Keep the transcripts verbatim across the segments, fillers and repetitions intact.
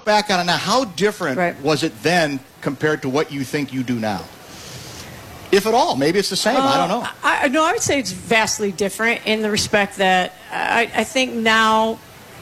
look back on it now, how different right. was it then compared to what you think you do now? If at all, maybe it's the same. Uh, I don't know. I, no, I would say it's vastly different in the respect that I, I think now,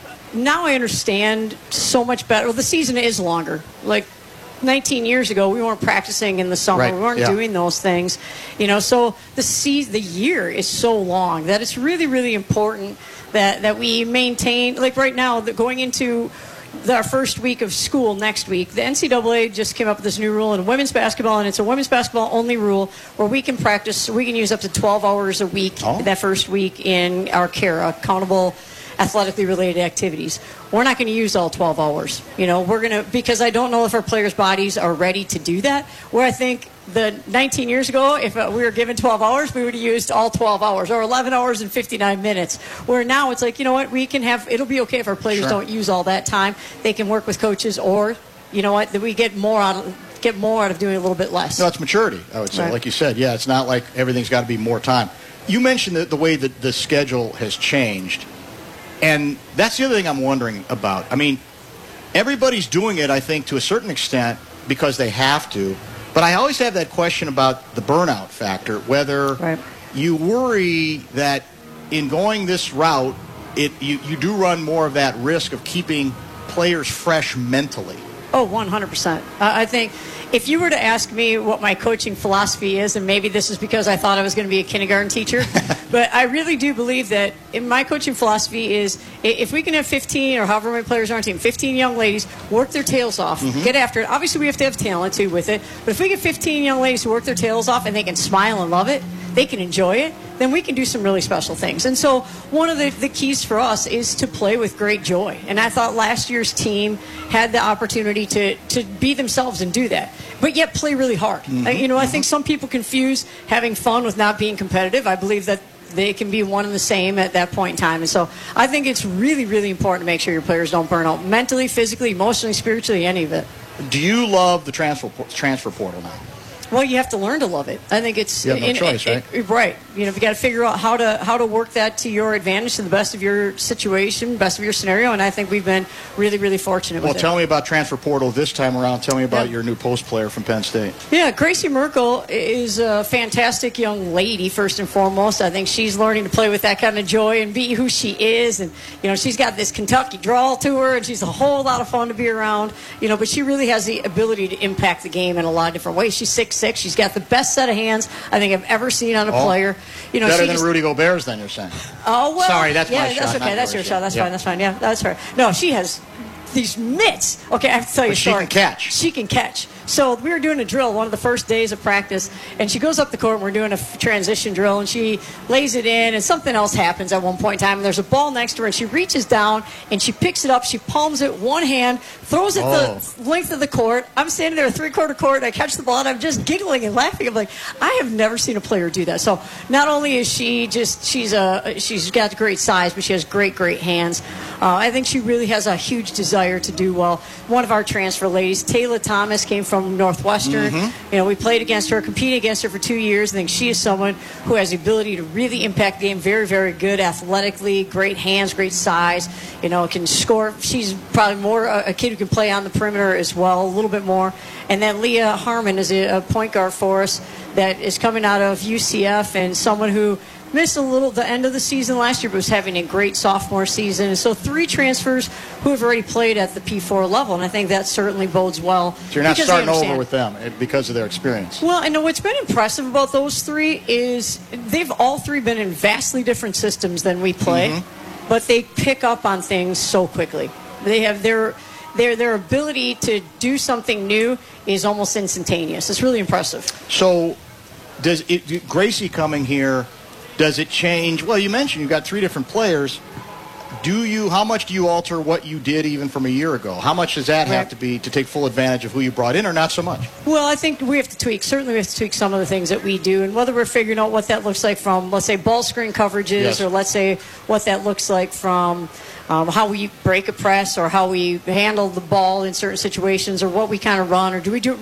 now I understand so much better. Well, the season is longer. Like nineteen years ago, we weren't practicing in the summer. Right. We weren't yeah. doing those things, you know. So the season, the year is so long that it's really, really important that that we maintain. Like right now, the, going into our first week of school next week, the N C double A just came up with this new rule in women's basketball, and it's a women's basketball only rule where we can practice, we can use up to twelve hours a week oh. that first week in our C A R A, accountable athletically related activities. We're not going to use all twelve hours. You know, we're going to, because I don't know if our players' bodies are ready to do that. Where I think the nineteen years ago, if uh, we were given twelve hours, we would have used all twelve hours, or eleven hours and fifty-nine minutes. Where now it's like, you know what, we can have, it'll be okay if our players sure. don't use all that time. They can work with coaches, or, you know what, that we get more out of, get more out of doing a little bit less. No, it's maturity, I would say. Right. Like you said, yeah, it's not like everything's got to be more time. You mentioned the, the way that the schedule has changed. And that's the other thing I'm wondering about. I mean, everybody's doing it, I think, to a certain extent because they have to. But I always have that question about the burnout factor, whether right. you worry that in going this route, it you, you do run more of that risk of keeping players fresh mentally. Oh, one hundred percent. Uh, I think if you were to ask me what my coaching philosophy is, and maybe this is because I thought I was going to be a kindergarten teacher, but I really do believe that in my coaching philosophy is if we can have fifteen or however many players are on our team, fifteen young ladies work their tails off, mm-hmm. get after it. Obviously, we have to have talent, too, with it. But if we get fifteen young ladies who work their tails off and they can smile and love it, they can enjoy it, then we can do some really special things. And so one of the, the keys for us is to play with great joy. And I thought last year's team had the opportunity to, to be themselves and do that, but yet play really hard. Mm-hmm. I, you know, I think some people confuse having fun with not being competitive. I believe that they can be one and the same at that point in time. And so I think it's really, really important to make sure your players don't burn out mentally, physically, emotionally, spiritually, any of it. Do you love the transfer transfer portal now? Well, you have to learn to love it. I think it's you have no in, choice, it, right? It, right. You know, you got to figure out how to how to work that to your advantage, to the best of your situation, best of your scenario. And I think we've been really, really fortunate. Well, with tell it. me about transfer portal this time around. Tell me about yeah. your new post player from Penn State. Yeah, Gracie Merkel is a fantastic young lady. First and foremost, I think she's learning to play with that kind of joy and be who she is. And you know, she's got this Kentucky drawl to her, and she's a whole lot of fun to be around. You know, but she really has the ability to impact the game in a lot of different ways. She's six six. She's got the best set of hands I think I've ever seen on a oh, player. You know, better she than just, Rudy Gobert's, then you're saying. Oh well. Sorry, that's yeah, my that's shot. okay. That's your shot. shot. That's yeah. fine. That's fine. Yeah, that's fair. No, she has these mitts. Okay, I have to tell you but a story. She can catch. She can catch. So we were doing a drill one of the first days of practice, and she goes up the court, and we're doing a f- transition drill, and she lays it in, and something else happens at one point in time, and there's a ball next to her, and she reaches down, and she picks it up, she palms it one hand, throws it oh. the length of the court. I'm standing there, three-quarter court, and I catch the ball, and I'm just giggling and laughing. I'm like, I have never seen a player do that. So not only is she just, she's a, she's got great size, but she has great, great hands. Uh, I think she really has a huge desire to do well. One of our transfer ladies, Taylor Thomas, came from Northwestern. Mm-hmm. You know, we played against her, competed against her for two years. I think she is someone who has the ability to really impact the game. Very, very good athletically, great hands, great size. You know, can score. She's probably more a, a kid who can play on the perimeter as well, a little bit more. And then Leah Harmon is a, a point guard for us that is coming out of U C F, and someone who missed a little the end of the season last year, but was having a great sophomore season. And so three transfers who have already played at the P four level, and I think that certainly bodes well. So you're not starting over with them because of their experience. Well, I know what's been impressive about those three is they've all three been in vastly different systems than we play, mm-hmm. but they pick up on things so quickly. They have their their their ability to do something new is almost instantaneous. It's really impressive. So does it, Gracie coming here, does it change? Well, you mentioned you've got three different players. Do you? How much do you alter what you did even from a year ago? How much does that have to be to take full advantage of who you brought in, or not so much? Well, I think we have to tweak. Certainly, we have to tweak some of the things that we do, and whether we're figuring out what that looks like from, let's say, ball screen coverages, yes. or let's say what that looks like from um, how we break a press, or how we handle the ball in certain situations, or what we kind of run, or do we do run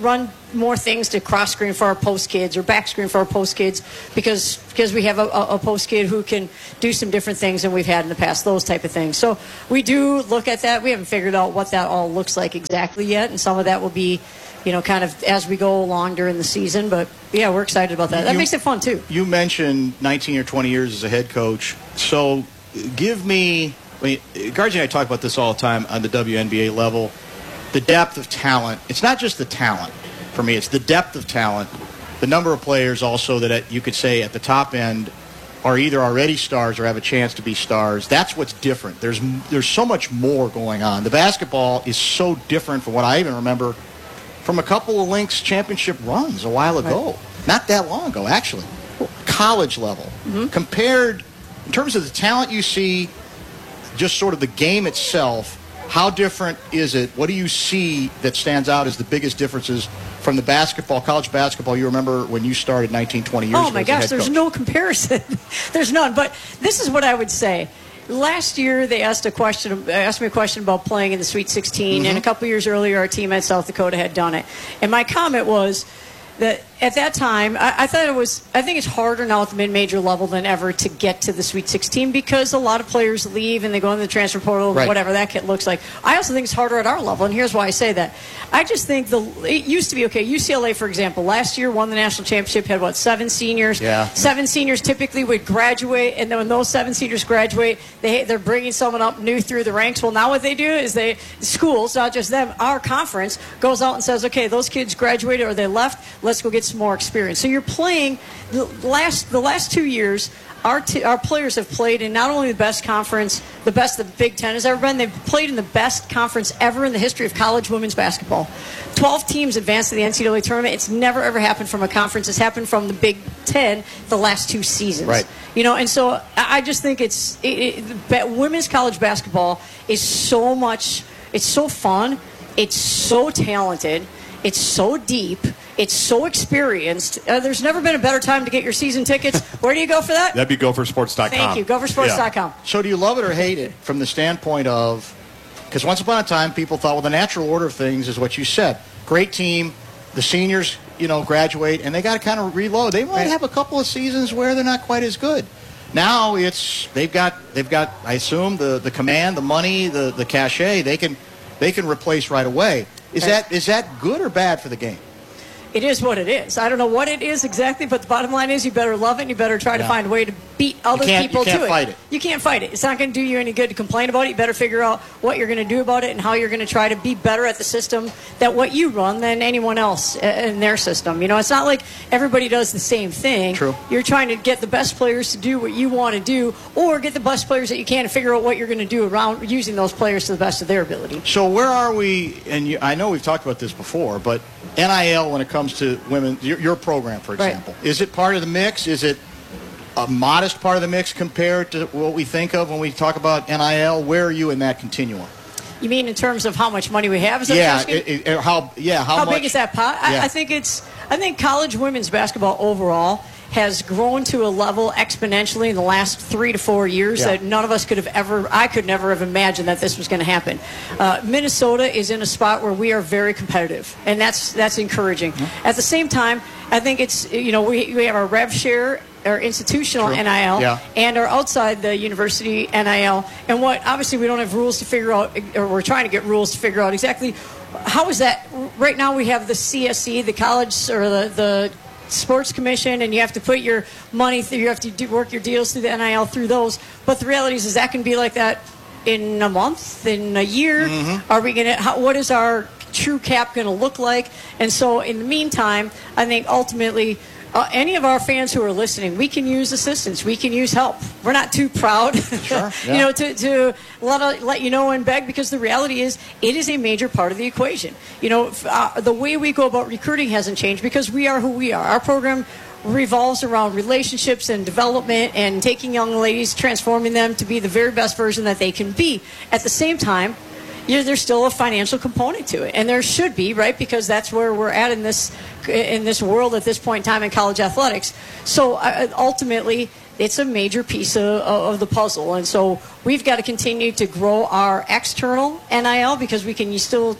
more things to cross screen for our post kids or back screen for our post kids because because we have a, a, a post kid who can do some different things than we've had in the past, those type of things. So we do look at that. We haven't figured out what that all looks like exactly yet, and some of that will be, you know, kind of as we go along during the season. But yeah, we're excited about that. That You- makes it fun too. You mentioned nineteen or twenty years as a head coach. So give me, I mean, Gargi and I talk about this all the time on the W N B A level, the depth of talent. It's not just the talent for me. It's the depth of talent, the number of players also that at, you could say at the top end are either already stars or have a chance to be stars. That's what's different. There's there's so much more going on. The basketball is so different from what I even remember from a couple of Lynx championship runs a while ago. Right. Not that long ago, actually. College level. Mm-hmm. Compared, in terms of the talent you see, just sort of the game itself, how different is it? What do you see that stands out as the biggest differences from the basketball, college basketball you remember when you started nineteen, twenty years ago? Oh my as a gosh, head there's coach? no comparison. There's none. But this is what I would say. Last year, they asked a question. Asked me a question about playing in the Sweet sixteen, Mm-hmm. and a couple years earlier, our team at South Dakota had done it. And my comment was that at that time, I, I thought it was. I think it's harder now at the mid-major level than ever to get to the Sweet sixteen because a lot of players leave and they go into the transfer portal, Right. whatever that kit looks like. I also think it's harder at our level, and here's why I say that. I just think the it used to be okay. U C L A, for example, last year won the national championship, had what seven seniors. Yeah. Seven seniors typically would graduate, and then when those seven seniors graduate, they they're bringing someone up new through the ranks. Well, now what they do is they schools, not just them, our conference goes out and says, okay, those kids graduated or they left. Let's go get some more experience. So you're playing the last the last two years. Our t- our players have played in not only the best conference, the best the Big Ten has ever been. They've played in the best conference ever in the history of college women's basketball. Twelve teams advanced to the N C double A tournament. It's never ever happened from a conference. It's happened from the Big Ten the last two seasons. Right. You know, and so I I just think it's it, it, ba- women's college basketball is so much. It's so fun. It's so talented. It's so deep. It's so experienced. Uh, there's never been a better time to get your season tickets. Where do you go for that? That'd be gopher sports dot com. Thank you. Gopher Sports dot com. So do you love it or hate it from the standpoint of, because once upon a time people thought, well, the natural order of things is what you said. Great team, the seniors, you know, graduate, and they got to kind of reload. They might have a couple of seasons where they're not quite as good. Now it's they've got they've got I assume the, the command, the money, the the cachet. They can they can replace right away. Is Right. that is that good or bad for the game? It is what it is. I don't know what it is exactly, but the bottom line is you better love it and you better try to Yeah. find a way to beat other can't- you people can't to it. fight it. You can't fight it. It's not going to do you any good to complain about it. You better figure out what you're going to do about it and how you're going to try to be better at the system that what you run than anyone else in their system. You know, it's not like everybody does the same thing. True. You're trying to get the best players to do what you want to do or get the best players that you can and figure out what you're going to do around using those players to the best of their ability. So where are we? And you, I know we've talked about this before, but N I L when it comes to women, your, your program, for Right. example, is it part of the mix? Is it a modest part of the mix compared to what we think of when we talk about N I L? Where are you in that continuum? You mean in terms of how much money we have? Is that what you're Yeah, asking? it, it, how yeah how, How much, big is that pot? I, Yeah. I think it's. I think college women's basketball overall has grown to a level exponentially in the last three to four years Yeah. that none of us could have ever. I could never have imagined that this was going to happen. Uh, Minnesota is in a spot where we are very competitive, and that's that's encouraging. Mm-hmm. At the same time, I think it's you know we we have our rev share. Our institutional True. N I L Yeah. and our outside the university N I L, and what obviously we don't have rules to figure out, or we're trying to get rules to figure out exactly how is that. Right now we have the C S C, the college or the the sports commission, and you have to put your money through, you have to do, work your deals through the N I L through those. But the reality is, is that can be like that in a month, in a year. Mm-hmm. Are we gonna? How, what is our true cap going to look like? And so, in the meantime, I think ultimately. Uh, any of our fans who are listening, we can use assistance. We can use help. We're not too proud, Sure, yeah. you know, to, to let, let you know and beg, because the reality is it is a major part of the equation. You know, f- uh, the way we go about recruiting hasn't changed because we are who we are. Our program revolves around relationships and development and taking young ladies, transforming them to be the very best version that they can be. At the same time, you know, there's still a financial component to it, and there should be, right? Because that's where we're at in this in this world at this point in time in college athletics. So uh, ultimately, it's a major piece of, of the puzzle, and so we've got to continue to grow our external N I L because we can still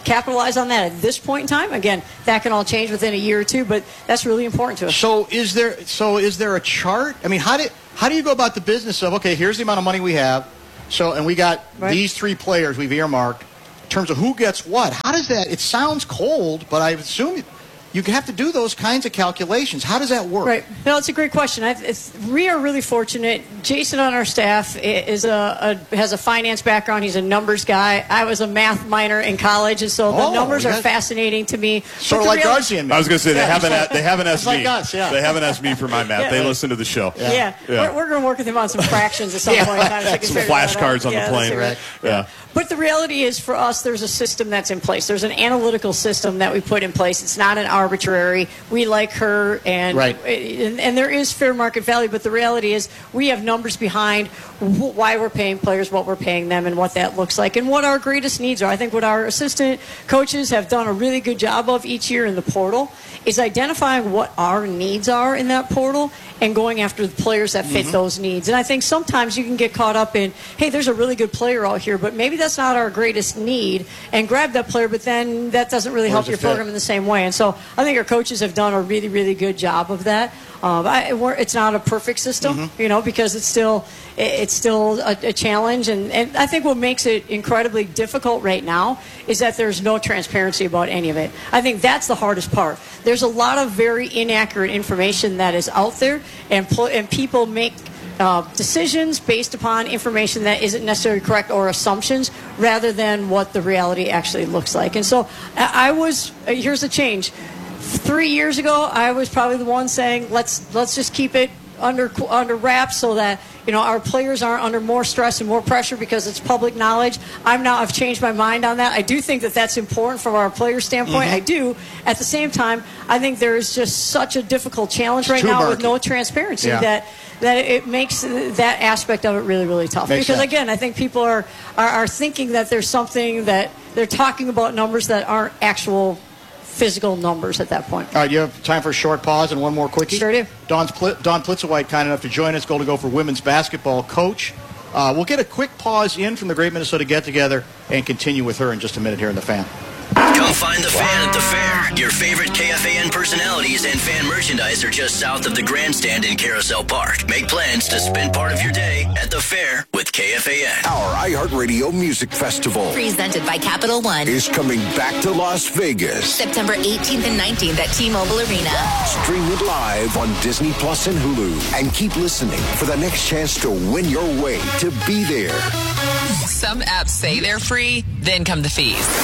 capitalize on that at this point in time. Again, that can all change within a year or two, but that's really important to us. So is there so is there a chart? I mean, how do how do you go about the business of, okay, here's the amount of money we have, so and we got Right. these three players we've earmarked in terms of who gets what? How does that? It sounds cold, but I assume you have to do those kinds of calculations. How does that work? Right. No, it's a great question. I've, it's, we are really fortunate. Jason on our staff is a, a has a finance background. He's a numbers guy. I was a math minor in college, and so the Oh, numbers you are guys- fascinating to me. Sort But of the like real- Darcy and me. I was going to say, they Yeah. haven't a- they haven't asked like me. us, yeah. They haven't asked me for my math. Yeah. They listen to the show. Yeah, Yeah. we're, we're going to work with him on some fractions at some Yeah. point in time. So we can Some figure that flashcards out. on the Yeah, plane. that's it. Yeah. But the reality is, for us, there's a system that's in place. There's an analytical system that we put in place. It's not an arbitrary. We like her, and Right. and, and there is fair market value. But the reality is, we have numbers behind wh- why we're paying players, what we're paying them, and what that looks like, and what our greatest needs are. I think what our assistant coaches have done a really good job of each year in the portal is identifying what our needs are in that portal and going after the players that fit those needs. And I think sometimes you can get caught up in, hey, there's a really good player out here, but maybe that's not our greatest need, and grab that player, but then that doesn't really help does it your fit? program in the same way. And so I think our coaches have done a really, really good job of that. Um, I, we're, it's not a perfect system, you know, because it's still it, it's still a, a challenge. And, and I think what makes it incredibly difficult right now is that there's no transparency about any of it. I think that's the hardest part. There's a lot of very inaccurate information that is out there, and pl- and people make uh, decisions based upon information that isn't necessarily correct or assumptions rather than what the reality actually looks like. And so I, I was uh, here's the change. Three years ago, I was probably the one saying, let's let's just keep it under under wraps so that, you know, our players aren't under more stress and more pressure because it's public knowledge. I'm now I've changed my mind on that. I do think that that's important from our player standpoint. Mm-hmm. I do. At the same time, I think there is just such a difficult challenge right too now with murky. no transparency Yeah. that that it makes that aspect of it really, really tough. Makes because sense. again, I think people are, are are thinking that there's something that they're talking about numbers that aren't actual physical numbers at that point. All right, you have time for a short pause and one more quickie? Sure do. Dawn's Pl- Dawn Plitzowite, kind enough to join us, Golden Gopher women's basketball coach. Uh, we'll get a quick pause in from the Great Minnesota Get-Together and continue with her in just a minute here in the Fan. Come find the Fan at the Fair. Your favorite K F A N personalities and fan merchandise are just south of the grandstand in Carousel Park. Make plans to spend part of your day at the Fair with K F A N. Our iHeartRadio Music Festival Presented by Capital One. is coming back to Las Vegas. September eighteenth and nineteenth at T-Mobile Arena. Stream it live on Disney Plus and Hulu. And keep listening for the next chance to win your way to be there. Some apps say they're free, then come the fees.